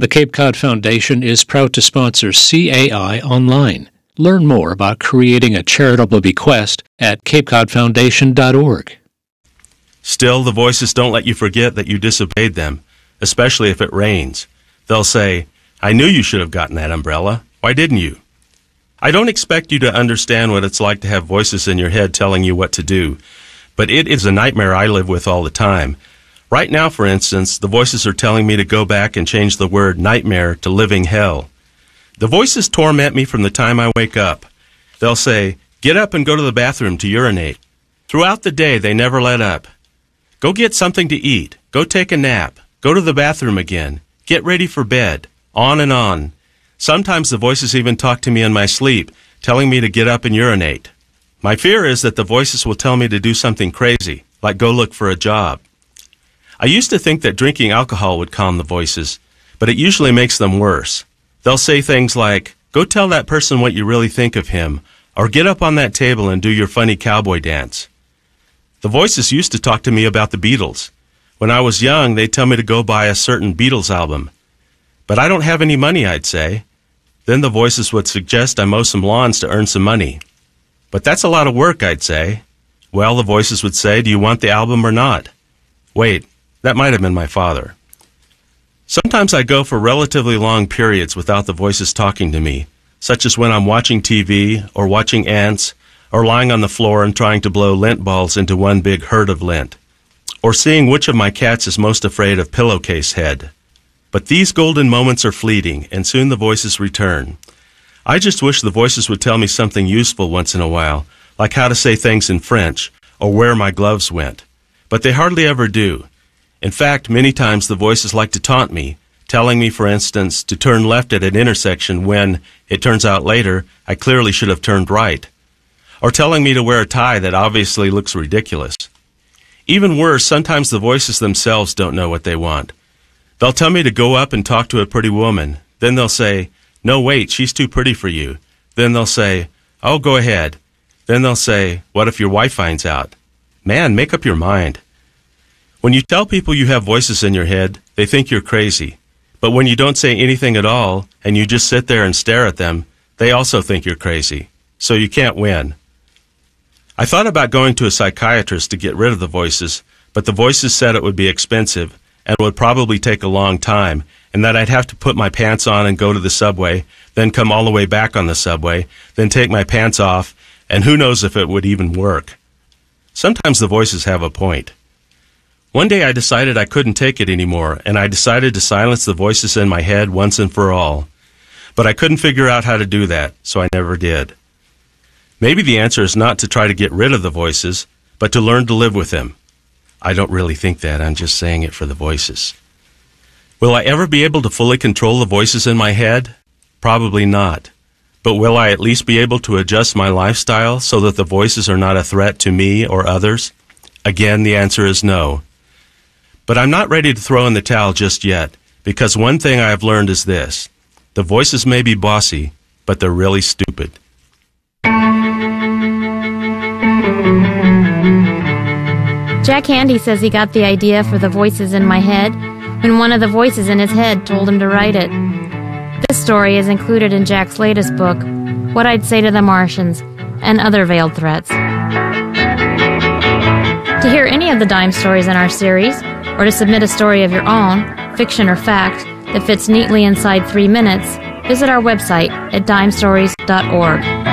The Cape Cod Foundation is proud to sponsor CAI Online. Learn more about creating a charitable bequest at capecodfoundation.org. Still, the voices don't let you forget that you disobeyed them, especially if it rains. They'll say, "I knew you should have gotten that umbrella. Why didn't you?" I don't expect you to understand what it's like to have voices in your head telling you what to do, but it is a nightmare I live with all the time. Right now, for instance, the voices are telling me to go back and change the word nightmare to living hell. The voices torment me from the time I wake up. They'll say, "Get up and go to the bathroom to urinate." Throughout the day, they never let up. Go get something to eat. Go take a nap. Go to the bathroom again. Get ready for bed. On and on. Sometimes the voices even talk to me in my sleep, telling me to get up and urinate. My fear is that the voices will tell me to do something crazy, like go look for a job. I used to think that drinking alcohol would calm the voices, but it usually makes them worse. They'll say things like, "Go tell that person what you really think of him," or "Get up on that table and do your funny cowboy dance." The voices used to talk to me about the Beatles. When I was young, they'd tell me to go buy a certain Beatles album. But I don't have any money, I'd say. Then the voices would suggest I mow some lawns to earn some money. But that's a lot of work, I'd say. Well, the voices would say, "Do you want the album or not?" Wait, that might have been my father. Sometimes I go for relatively long periods without the voices talking to me, such as when I'm watching TV or watching ants or lying on the floor and trying to blow lint balls into one big herd of lint, or seeing which of my cats is most afraid of Pillowcase Head. But these golden moments are fleeting, and soon the voices return. I just wish the voices would tell me something useful once in a while, like how to say things in French or where my gloves went. But they hardly ever do. In fact, many times the voices like to taunt me, telling me, for instance, to turn left at an intersection when, it turns out later, I clearly should have turned right. Or telling me to wear a tie that obviously looks ridiculous. Even worse, sometimes the voices themselves don't know what they want. They'll tell me to go up and talk to a pretty woman. Then they'll say, "No, wait, she's too pretty for you." Then they'll say, "Oh, go ahead." Then they'll say, "What if your wife finds out?" Man, make up your mind. When you tell people you have voices in your head, they think you're crazy. But when you don't say anything at all, and you just sit there and stare at them, they also think you're crazy. So you can't win. I thought about going to a psychiatrist to get rid of the voices, but the voices said it would be expensive and would probably take a long time, and that I'd have to put my pants on and go to the subway, then come all the way back on the subway, then take my pants off, and who knows if it would even work. Sometimes the voices have a point. One day I decided I couldn't take it anymore, and I decided to silence the voices in my head once and for all. But I couldn't figure out how to do that, so I never did. Maybe the answer is not to try to get rid of the voices, but to learn to live with them. I don't really think that. I'm just saying it for the voices. Will I ever be able to fully control the voices in my head? Probably not. But will I at least be able to adjust my lifestyle so that the voices are not a threat to me or others? Again, the answer is no. But I'm not ready to throw in the towel just yet, because one thing I have learned is this. The voices may be bossy, but they're really stupid. Jack Handy says he got the idea for the voices in my head when one of the voices in his head told him to write it. This story is included in Jack's latest book, What I'd Say to the Martians, and Other Veiled Threats. To hear any of the Dime stories in our series, or to submit a story of your own, fiction or fact, that fits neatly inside 3 minutes, visit our website at dimestories.org.